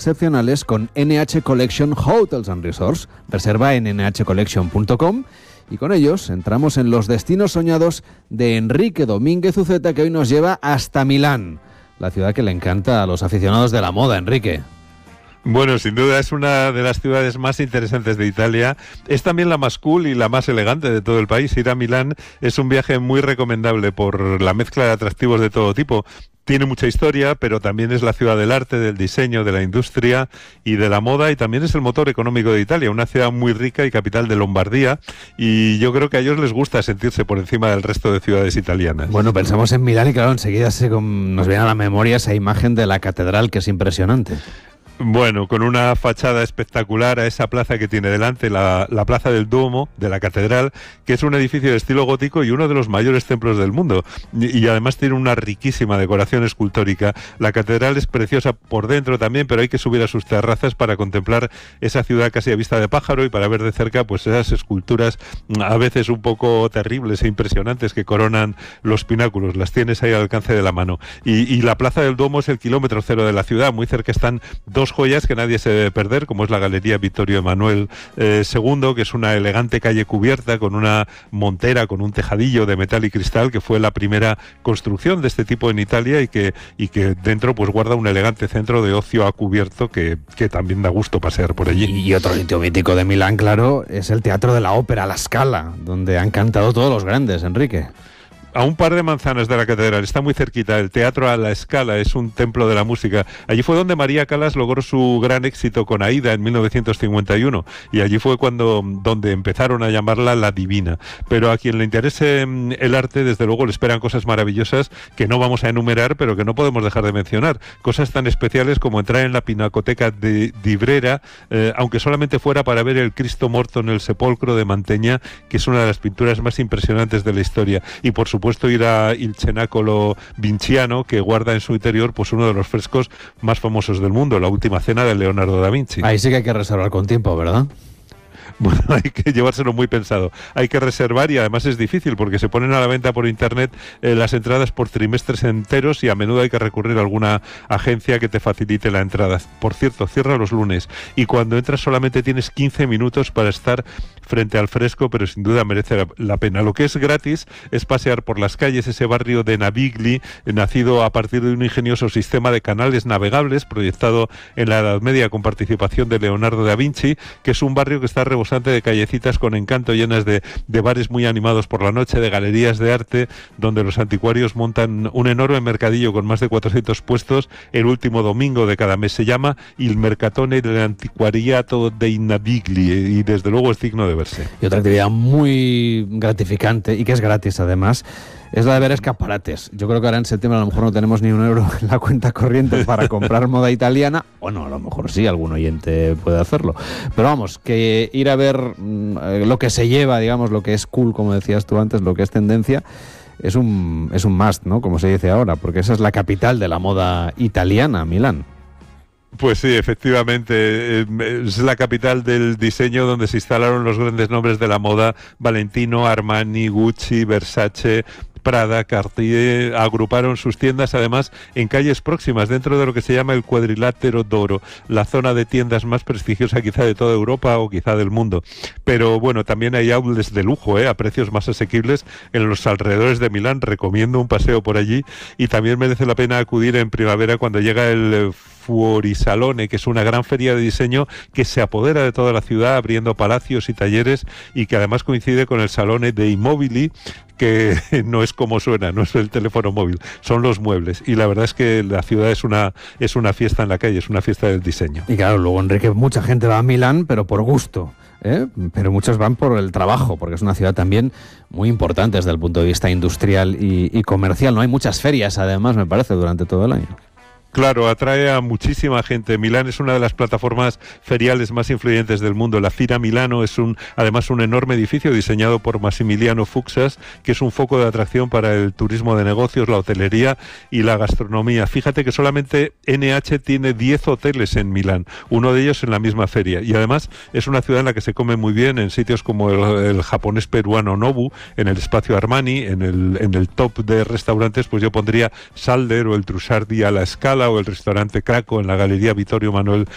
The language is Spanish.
excepcionales con NH Collection Hotels and Resorts. Reserva en nhcollection.com y con ellos entramos en los destinos soñados de Enrique Domínguez Uceta, que hoy nos lleva hasta Milán, la ciudad que le encanta a los aficionados de la moda. Enrique. Bueno, sin duda es una de las ciudades más interesantes de Italia. Es también la más cool y la más elegante de todo el país. Ir a Milán es un viaje muy recomendable por la mezcla de atractivos de todo tipo. Tiene mucha historia, pero también es la ciudad del arte, del diseño, de la industria y de la moda, y también es el motor económico de Italia, una ciudad muy rica y capital de Lombardía, y yo creo que a ellos les gusta sentirse por encima del resto de ciudades italianas. Bueno, pensamos en Milán y claro, enseguida nos viene a la memoria esa imagen de la catedral, que es impresionante. Bueno, con una fachada espectacular a esa plaza que tiene delante, la Plaza del Duomo, de la Catedral, que es un edificio de estilo gótico y uno de los mayores templos del mundo. Y además tiene una riquísima decoración escultórica. La Catedral es preciosa por dentro también, pero hay que subir a sus terrazas para contemplar esa ciudad casi a vista de pájaro y para ver de cerca pues esas esculturas a veces un poco terribles e impresionantes que coronan los pináculos. Las tienes ahí al alcance de la mano. Y la Plaza del Duomo es el kilómetro cero de la ciudad. Muy cerca están dos joyas que nadie se debe perder, como es la Galería Vittorio Emanuele II, que es una elegante calle cubierta con una montera, con un tejadillo de metal y cristal, que fue la primera construcción de este tipo en Italia y que dentro pues guarda un elegante centro de ocio a cubierto que también da gusto pasear por allí. Y otro sitio mítico de Milán, claro, es el Teatro de la Ópera, La Scala, donde han cantado todos los grandes, Enrique. A un par de manzanas de la catedral, está muy cerquita, el Teatro a la Scala, es un templo de la música. Allí fue donde María Callas logró su gran éxito con Aida en 1951, y allí fue donde empezaron a llamarla la Divina. Pero a quien le interese el arte, desde luego le esperan cosas maravillosas que no vamos a enumerar, pero que no podemos dejar de mencionar. Cosas tan especiales como entrar en la Pinacoteca di Brera, aunque solamente fuera para ver el Cristo Morto en el Sepolcro de Mantegna, que es una de las pinturas más impresionantes de la historia. Y por supuesto ir a Il Cenacolo Vinciano, que guarda en su interior pues uno de los frescos más famosos del mundo, La Última Cena de Leonardo da Vinci. Ahí sí que hay que reservar con tiempo, ¿verdad? Bueno, hay que llevárselo muy pensado. Hay que reservar y además es difícil porque se ponen a la venta por internet las entradas por trimestres enteros y a menudo hay que recurrir a alguna agencia que te facilite la entrada. Por cierto, cierra los lunes y cuando entras solamente tienes 15 minutos para estar frente al fresco, pero sin duda merece la pena. Lo que es gratis es pasear por las calles, ese barrio de Navigli, nacido a partir de un ingenioso sistema de canales navegables proyectado en la Edad Media con participación de Leonardo da Vinci, que es un barrio que está rebosante de callecitas con encanto, llenas de bares muy animados por la noche, de galerías de arte, donde los anticuarios montan un enorme mercadillo con más de 400 puestos el último domingo de cada mes. Se llama Il Mercatone dell'Antiquariato dei Navigli y desde luego es digno de verse. Y otra actividad muy gratificante y que es gratis además es la de ver escaparates. Yo creo que ahora en septiembre a lo mejor no tenemos ni €1 en la cuenta corriente para comprar moda italiana. Bueno, a lo mejor sí, algún oyente puede hacerlo. Pero vamos, que ir a ver lo que se lleva, digamos, lo que es cool, como decías tú antes, lo que es tendencia, es un must, ¿no? Como se dice ahora, porque esa es la capital de la moda italiana, Milán. Pues sí, efectivamente, es la capital del diseño donde se instalaron los grandes nombres de la moda: Valentino, Armani, Gucci, Versace, Prada, Cartier. Agruparon sus tiendas además en calles próximas dentro de lo que se llama el Quadrilátero d'Oro, la zona de tiendas más prestigiosa quizá de toda Europa o quizá del mundo. Pero bueno, también hay outlets de lujo, a precios más asequibles en los alrededores de Milán. Recomiendo un paseo por allí y también merece la pena acudir en primavera cuando llega el Fuorisalone, que es una gran feria de diseño que se apodera de toda la ciudad abriendo palacios y talleres y que además coincide con el Salone dei Mobili, que no es como suena, no es el teléfono móvil, son los muebles. Y la verdad es que la ciudad es una fiesta en la calle, es una fiesta del diseño. Y claro, luego, Enrique, mucha gente va a Milán, pero por gusto, pero muchos van por el trabajo, porque es una ciudad también muy importante desde el punto de vista industrial y comercial. No hay muchas ferias, además, me parece, durante todo el año. Claro, atrae a muchísima gente. Milán es una de las plataformas feriales más influyentes del mundo. La Fira Milano es además un enorme edificio diseñado por Massimiliano Fuxas, que es un foco de atracción para el turismo de negocios, la hotelería y la gastronomía. Fíjate que solamente NH tiene 10 hoteles en Milán, uno de ellos en la misma feria. Y además es una ciudad en la que se come muy bien, en sitios como el japonés peruano Nobu, en el espacio Armani, en el top de restaurantes, pues yo pondría Salder o el Trussardi a la Scala o el restaurante Craco en la Galería Vittorio Emanuele